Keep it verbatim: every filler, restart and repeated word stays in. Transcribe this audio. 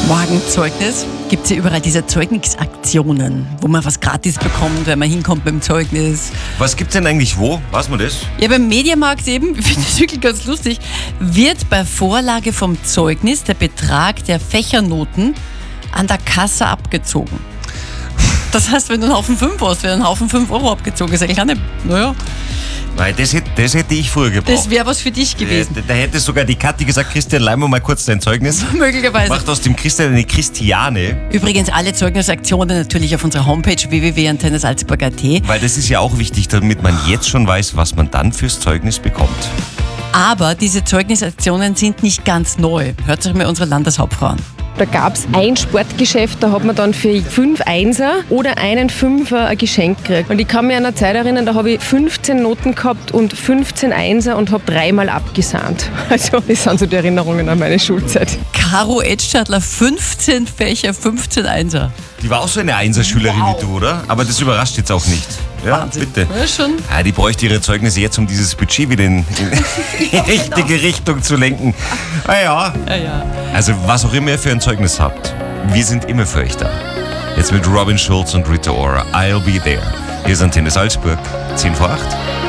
Morgenzeugnis. Gibt es ja überall diese Zeugnisaktionen, wo man was gratis bekommt, wenn man hinkommt beim Zeugnis. Was gibt's denn eigentlich wo? Weiß man das? Ja, beim Mediamarkt eben, ich finde das wirklich ganz lustig, wird bei Vorlage vom Zeugnis der Betrag der Fächernoten an der Kasse abgezogen. Das heißt, wenn du einen Haufen fünf hast, wird ein Haufen fünf Euro abgezogen. Das ist eigentlich auch nicht, naja. Weil das hätte, das hätte ich früher gebraucht. Das wäre was für dich gewesen. Da, da hätte sogar die Kathi gesagt, Christian, leih mir mal kurz dein Zeugnis. Möglicherweise. Macht aus dem Christian eine Christiane. Übrigens alle Zeugnisaktionen natürlich auf unserer Homepage w w w punkt antenne salzburg punkt a t. Weil das ist ja auch wichtig, damit man jetzt schon weiß, was man dann fürs Zeugnis bekommt. Aber diese Zeugnisaktionen sind nicht ganz neu. Hört sich mal unsere Landeshauptfrau an. Da gab es ein Sportgeschäft, da hat man dann für fünf Einser oder einen Fünfer ein Geschenk gekriegt. Und ich kann mich an eine Zeit erinnern, da habe ich fünfzehn Noten gehabt und fünfzehn Einser und habe dreimal abgesahnt. Also das sind so die Erinnerungen an meine Schulzeit. Caro Edstadler, fünfzehn Fächer, fünfzehn Einser. Die war auch so eine Einserschülerin Wow. wie du, oder? Aber das überrascht jetzt auch nicht. Ja, Wahnsinn. bitte. Ja, schon. Ja, die bräuchte ihre Zeugnisse jetzt, um dieses Budget wieder in, in die richtige Richtung zu lenken. Ah ja. Ja, ja. Also was auch immer ihr für ein Zeugnis habt, wir sind immer für euch da. Jetzt mit Robin Schulz und Rita Ora, I'll Be There. Hier ist Antenne Salzburg, zehn vor acht.